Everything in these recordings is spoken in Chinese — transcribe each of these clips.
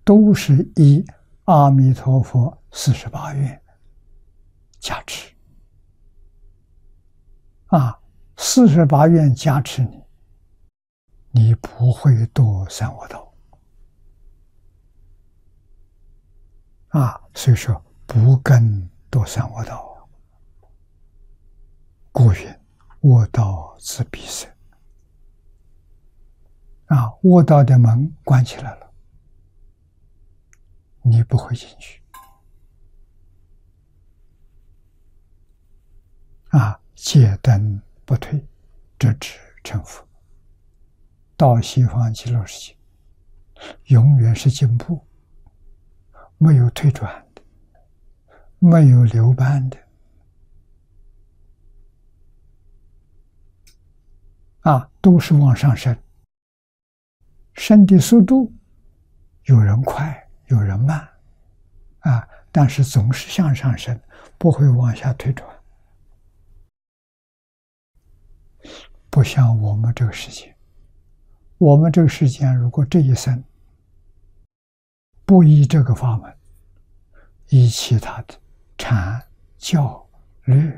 都是以阿弥陀佛48愿加持48愿加持你，你不会堕三恶道所以说不更堕三恶道故云恶道自闭塞恶道的门关起来了，你不会进去戒灯不退，直至成佛，到西方极乐世界永远是进步，没有退转的，没有留班的都是往上升，升的速度有人快有人慢但是总是向上升，不会往下退转。不像我们这个世界，我们这个世界如果这一生不依这个法门，依其他的禅教律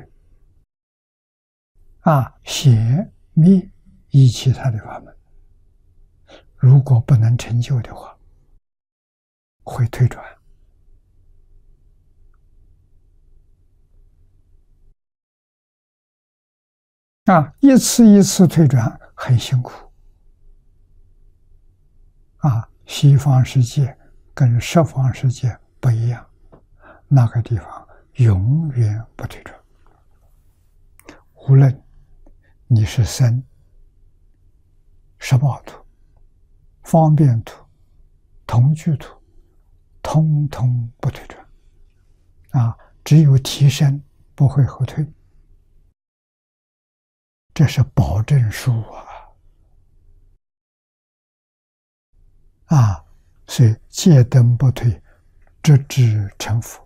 邪密，依其他的法门，如果不能成就的话，会退转一次一次退转，很辛苦西方世界跟十方世界不一样，那个地方永远不退转，无论你是生十报土、方便土、同居土，通通不退转只有提升，不会后退，这是保证书所以戒灯不退，直至成佛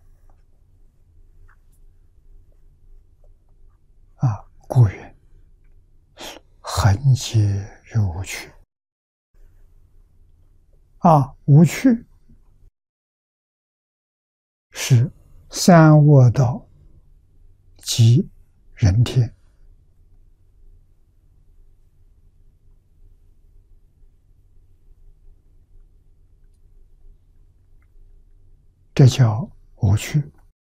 故云恒劫于无趣无趣是三恶道及人天这叫无趣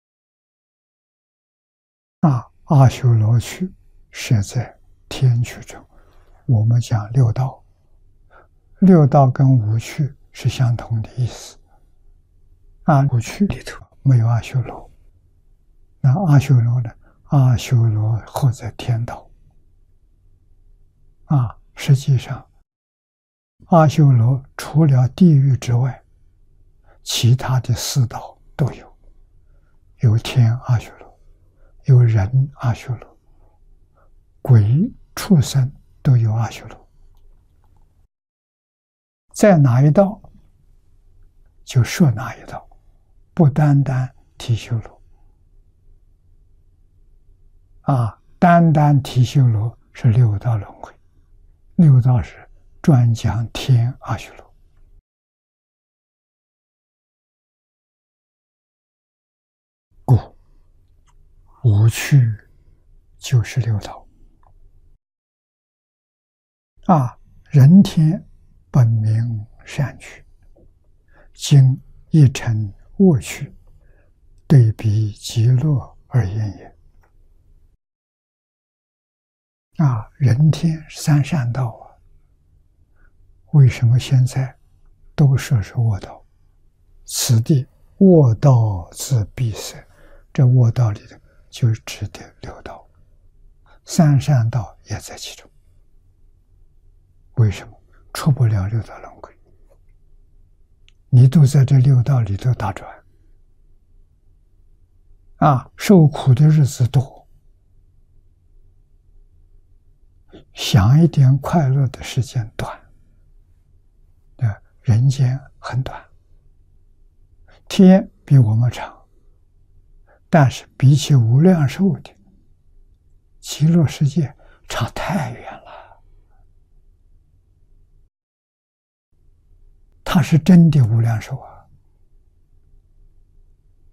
阿修罗趣是在天趣中，我们讲六道，六道跟无趣是相同的意思无趣里头没有阿修罗，那阿修罗呢？阿修罗或在天道实际上阿修罗除了地狱之外，其他的四道都有，有天阿修罗，有人阿修罗，鬼畜生都有阿修罗，在哪一道就说哪一道，不单单提修罗单单提修罗是六道轮回，六道是专讲天阿修罗故无趣就是六道人天本名善趣，今一成恶趣，对比极乐而言也人天三善道为什么现在都说是恶道？此地恶道自闭塞，这恶道里的就指的六道，三善道也在其中。为什么出不了六道轮回？你都在这六道里头打转受苦的日子多，想一点快乐的时间短人间很短，天比我们长，但是比起无量寿的极乐世界差太远了。它是真的无量寿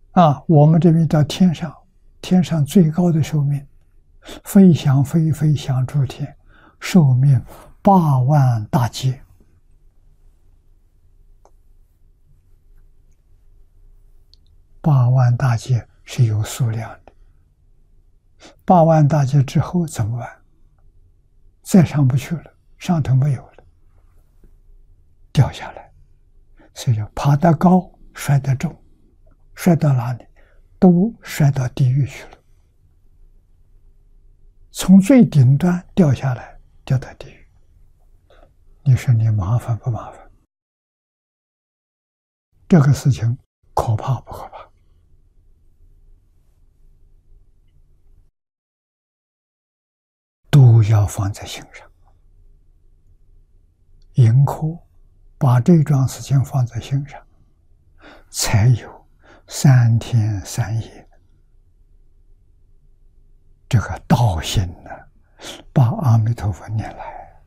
我们这边到天上，天上最高的寿命，飞翔飞飞翔诸天，寿命8万大劫。8万大劫是有数量的。8万大劫之后怎么办？再上不去了，上头没有了，掉下来。所以说，爬得高，摔得重，摔到哪里，都摔到地狱去了。从最顶端掉下来，掉到地狱。你说你麻烦不麻烦？这个事情可怕不可怕？都要放在心上。迎客把这桩事情放在心上，才有3天3夜这个道心呢，把阿弥陀佛念来。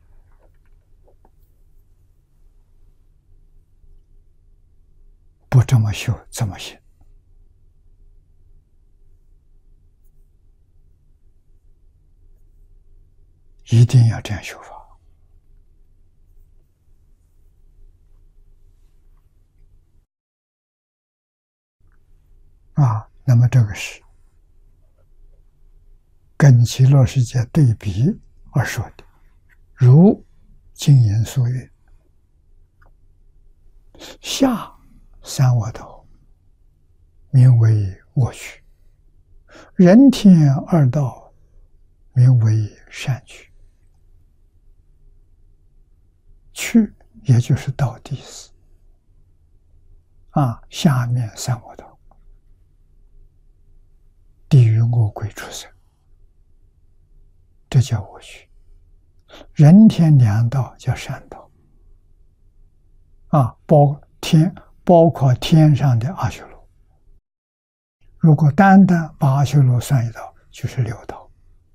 不这么修怎么行？一定要这样修法。那么这个是跟极乐世界对比而说的。如经言所云：下三恶道，名为恶趣；人天二道，名为善趣。趣也就是道地思。下面三恶道，地狱恶鬼畜生，这叫恶趣；人天两道叫善道。包括天上的阿修罗。如果单单把阿修罗算一道，就是6道。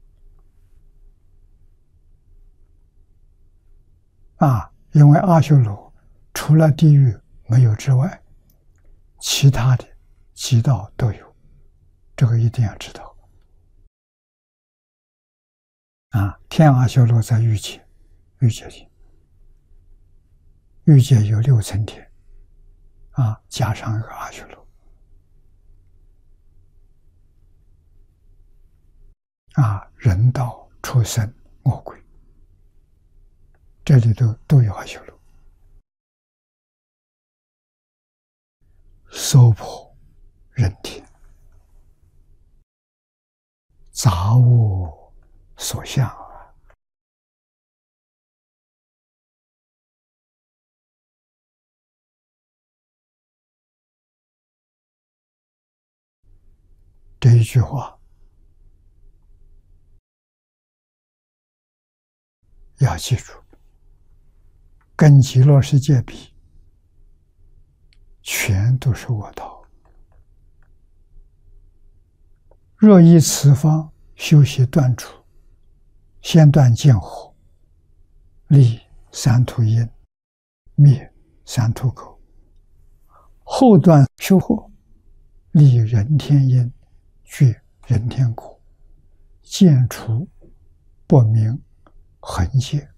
因为阿修罗除了地狱没有之外，其他的几道都有，这个一定要知道。天阿修罗在欲界，欲界里，欲界有6层天，加上一个阿修罗，人道、畜生、恶鬼，这里都有阿修罗。娑婆、人天，杂物所向这一句话要记住，跟极乐世界比，全都是恶道。若依此方修习断除，先断见火，立三途因，灭三途口，后断修惑，立人天因，具人天果，见除不明痕界。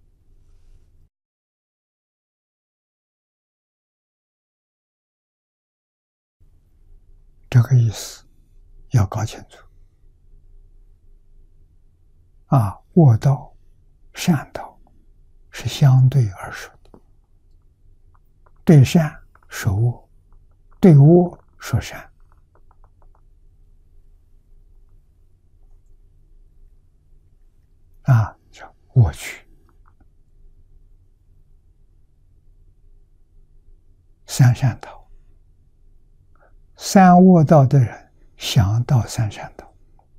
这个意思要搞清楚。恶道、善道是相对而说的，对善说恶，对恶说善。叫恶趣。三善道，三恶道的人想到三善道。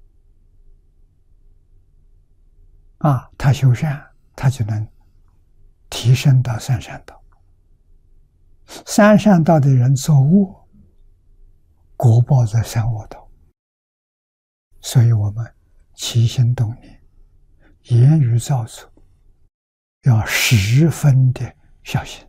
他修善，他就能提升到三善道。三善道的人做恶，果报在三恶道。所以我们起心动念、言语造作，要十分的小心。